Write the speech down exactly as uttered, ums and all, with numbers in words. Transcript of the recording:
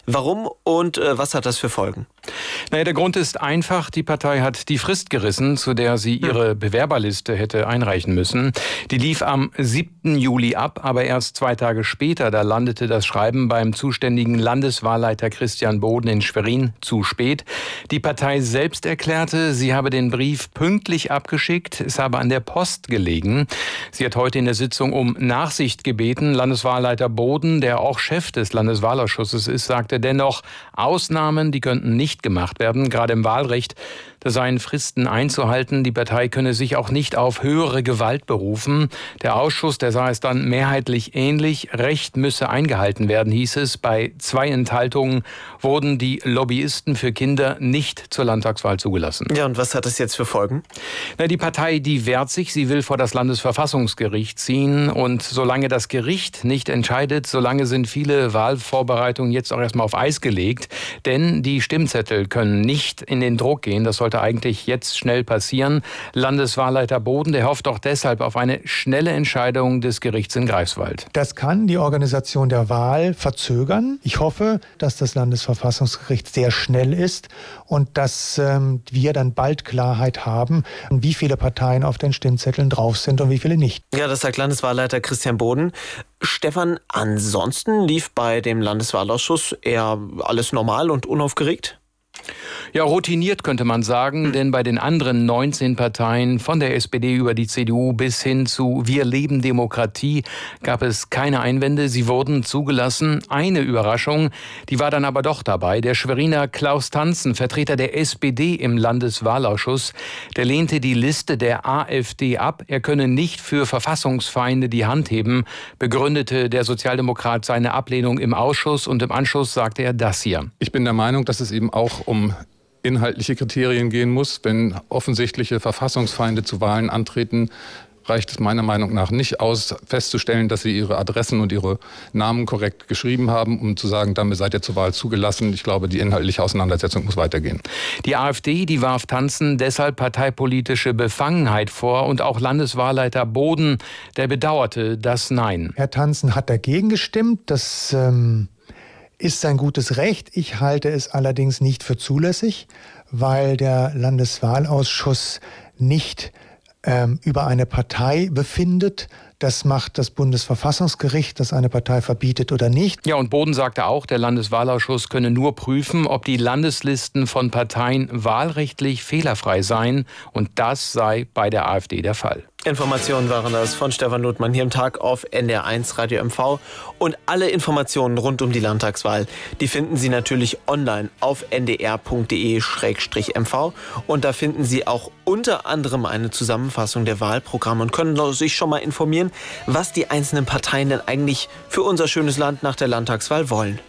Warum und äh, was hat das für Folgen? Naja, der Grund ist einfach, die Partei hat die Frist gerissen, zu der sie ihre Bewerberliste hätte einreichen müssen. Die lief am siebten Juli ab, aber erst zwei Tage später, da landete das Schreiben beim zuständigen Landeswahlleiter Christian Boden in Schwerin zu spät. Die Partei selbst erklärte, sie habe den Brief pünktlich abgeschickt, es habe an der Post gelegen. Sie hat heute in der Sitzung um Nachsicht gebeten. Landeswahlleiter Boden, der auch Chef des Landeswahlausschusses ist, sagte dennoch, Ausnahmen, die könnten nicht gemacht werden, gerade im Wahlrecht. Da seien Fristen einzuhalten. Die Partei könne sich auch nicht auf höhere Gewalt berufen. Der Ausschuss, der sah es dann mehrheitlich ähnlich. Recht müsse eingehalten werden, hieß es. Bei zwei Enthaltungen wurden die Lobbyisten für Kinder nicht zur Landtagswahl zugelassen. Ja, und was hat das jetzt für Folgen? Na, die Partei, die wehrt sich. Sie will vor das Landesverfassungsgericht ziehen. Und solange das Gericht nicht entscheidet, solange sind viele Wahlvorbereitungen jetzt auch erstmal auf Eis gelegt. Denn die Stimmzettel können nicht in den Druck gehen. Das sollte eigentlich jetzt schnell passieren. Landeswahlleiter Boden, der hofft auch deshalb auf eine schnelle Entscheidung des Gerichts in Greifswald. Das kann die Organisation der Wahl verzögern. Ich hoffe, dass das Landesverfassungsgericht sehr schnell ist und dass ähm, wir dann bald Klarheit haben, wie viele Parteien auf den Stimmzetteln drauf sind und wie viele nicht. Ja, das sagt Landeswahlleiter Christian Boden. Stefan, ansonsten lief bei dem Landeswahlausschuss eher alles normal und unaufgeregt? Ja, routiniert könnte man sagen, denn bei den anderen neunzehn Parteien, von der S P D über die C D U bis hin zu Wir leben Demokratie, gab es keine Einwände. Sie wurden zugelassen. Eine Überraschung, die war dann aber doch dabei. Der Schweriner Klaus Tanzen, Vertreter der S P D im Landeswahlausschuss, der lehnte die Liste der AfD ab. Er könne nicht für Verfassungsfeinde die Hand heben, begründete der Sozialdemokrat seine Ablehnung im Ausschuss. Und im Anschluss sagte er das hier. Ich bin der Meinung, dass es eben auch um inhaltliche Kriterien gehen muss. Wenn offensichtliche Verfassungsfeinde zu Wahlen antreten, reicht es meiner Meinung nach nicht aus, festzustellen, dass sie ihre Adressen und ihre Namen korrekt geschrieben haben, um zu sagen, damit seid ihr zur Wahl zugelassen. Ich glaube, die inhaltliche Auseinandersetzung muss weitergehen. Die AfD, die warf Tanzen deshalb parteipolitische Befangenheit vor und auch Landeswahlleiter Boden, der bedauerte das Nein. Herr Tanzen hat dagegen gestimmt, das ähm ist sein gutes Recht. Ich halte es allerdings nicht für zulässig, weil der Landeswahlausschuss nicht ähm, über eine Partei befindet. Das macht das Bundesverfassungsgericht, das eine Partei verbietet oder nicht. Ja, und Boden sagte auch, der Landeswahlausschuss könne nur prüfen, ob die Landeslisten von Parteien wahlrechtlich fehlerfrei seien. Und das sei bei der AfD der Fall. Informationen waren das von Stefan Ludmann hier im Tag auf N D R eins Radio M V. Und alle Informationen rund um die Landtagswahl, die finden Sie natürlich online auf n d r punkt d e slash m v. Und da finden Sie auch unter anderem eine Zusammenfassung der Wahlprogramme und können sich schon mal informieren, was die einzelnen Parteien denn eigentlich für unser schönes Land nach der Landtagswahl wollen.